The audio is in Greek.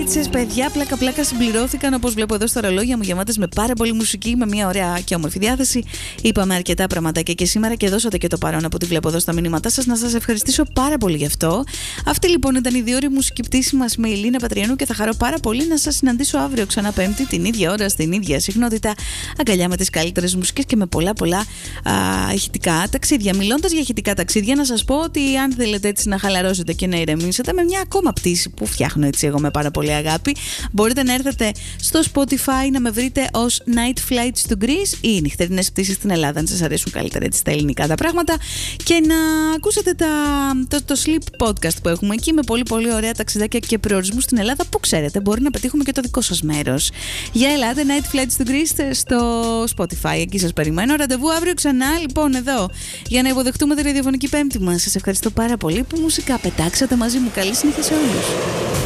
ώρες, παιδιά, πλάκα-πλάκα συμπληρώθηκαν, όπως βλέπω εδώ στα ρολόγια μου, γεμάτες με πάρα πολύ μουσική, με μια ωραία και όμορφη διάθεση. Είπαμε αρκετά πραγματάκια και σήμερα και δώσατε και το παρόν από ό,τι βλέπω εδώ στα μηνύματά σας. Να σας ευχαριστήσω πάρα πολύ γι' αυτό. Αυτή λοιπόν ήταν η 2 ώρη μουσική πτήση μας με Ηλίνα Πατριανού και θα χαρώ πάρα πολύ να σας συναντήσω αύριο ξανά Πέμπτη, την ίδια ώρα, στην ίδια συχνότητα, αγκαλιά με τις καλύτερες μουσικές και με πολλά ηχητικά ταξίδια. Μιλώντας για ηχητικά ταξίδια, να σας πω ότι αν θέλετε έτσι να χαλαρώσετε και να ηρεμήσετε με μια ακόμα πτήση που φτιάχνω έτσι εγώ με πάρα πολύ αγάπη, μπορείτε να έρθετε στο Spotify να με βρείτε ως Night Flights to Greece ή νυχτερινές πτήσεις στην Ελλάδα, αν σας αρέσουν καλύτερα έτσι τα ελληνικά τα πράγματα, και να ακούσετε το Sleep Podcast που έχουμε εκεί με πολύ ωραία ταξιδάκια και προορισμούς στην Ελλάδα που ξέρετε μπορεί να πετύχουμε και το δικό σας μέρος. Για ελάτε Night Flights to Greece στο Spotify, εκεί σας περιμένω. Ραντεβού αύριο ξανά λοιπόν εδώ για να υποδεχτούμε τη ραδιοφωνική Πέμπτη μας. Σας ευχαριστώ πάρα πολύ που μουσικά πετάξατε μαζί μου. Καλή συνήθεια σε όλους.